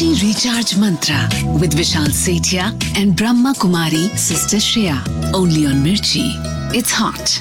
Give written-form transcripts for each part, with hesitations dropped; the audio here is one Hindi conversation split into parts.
Mirchi Recharge Mantra with Vishal Sethia and Brahma Kumari Sister Shreya. Only on Mirchi. It's hot.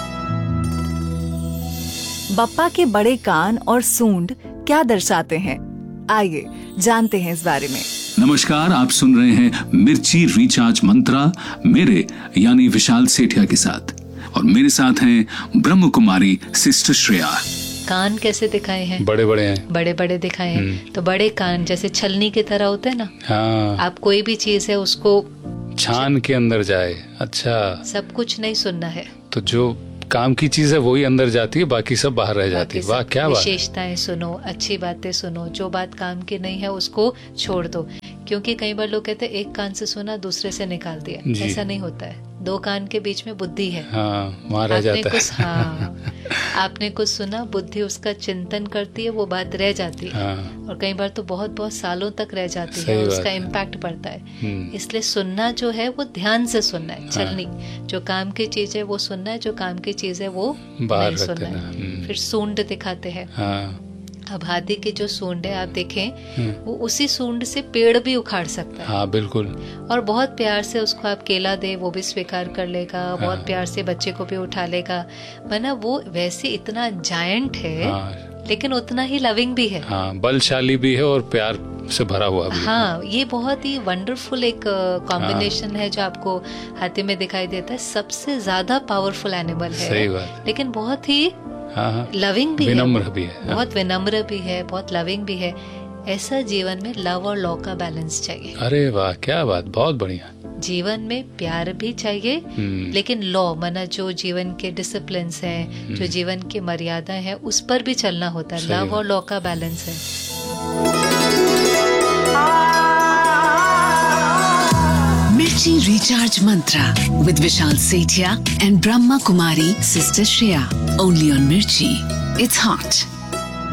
Bappa के बड़े कान और सूंड क्या दर्शाते हैं? आइए जानते हैं इस बारे में। नमस्कार, आप सुन रहे हैं मिर्ची रिचार्ज मंत्रा मेरे यानी विशाल सेठिया के साथ, और मेरे साथ हैं ब्रह्म कुमारी सिस्टर श्रेया। कान कैसे दिखाए हैं? बड़े बड़े हैं, बड़े बड़े दिखाए हैं। तो बड़े कान जैसे छलनी की तरह होते हैं ना। हाँ। आप कोई भी चीज है उसको छान के अंदर जाए। अच्छा, सब कुछ नहीं सुनना है, तो जो काम की चीज है वही अंदर जाती है, बाकी सब बाहर रह जाती है। वाह, क्या बात। विशेषताएं सुनो, अच्छी बातें सुनो, जो बात काम की नहीं है उसको छोड़ दो। क्योंकि कई बार लोग कहते हैं एक कान से सुना दूसरे से निकाल दिया। ऐसा नहीं होता है। दो कान के बीच में बुद्धि है। हाँ, वहाँ रह जाता है। हाँ, आपने कुछ सुना, बुद्धि उसका चिंतन करती है, वो बात रह जाती है। हाँ। और कई बार तो बहुत बहुत सालों तक रह जाती है, उसका इम्पैक्ट पड़ता है। इसलिए सुनना जो है वो ध्यान से सुनना है। चलनी जो काम की चीज है वो सुनना है, जो काम की चीज है वो नहीं सुनना है। फिर सूंड दिखाते हैं। अब हाथी की जो सूंड है आप देखें, वो उसी सूंड से पेड़ भी उखाड़ सकता है। हाँ, बिल्कुल। और बहुत प्यार से उसको आप केला दे, वो भी स्वीकार कर लेगा। बहुत प्यार से बच्चे को भी उठा लेगा। वरना वो वैसे इतना जायंट है, लेकिन उतना ही लविंग भी है। हाँ, बलशाली भी है और प्यार से भरा हुआ भी। हाँ, ये बहुत ही वंडरफुल एक कॉम्बिनेशन है जो आपको हाथी में दिखाई देता है। सबसे ज्यादा पावरफुल एनिमल है। सही बात। लेकिन बहुत ही लविंग भी विनम्र भी है। बहुत विनम्र भी है, बहुत लविंग भी है। ऐसा जीवन में लव और लॉ का बैलेंस चाहिए। अरे वाह, क्या बात, बहुत बढ़िया। जीवन में प्यार भी चाहिए, लेकिन लॉ माना जो जीवन के डिसिप्लिन हैं, जो जीवन की मर्यादा है, उस पर भी चलना होता है। लव और लॉ का बैलेंस है। Mirchi Recharge Mantra with Vishal Sethia and Brahma Kumari Sister Shreya. Only on Mirchi. It's hot.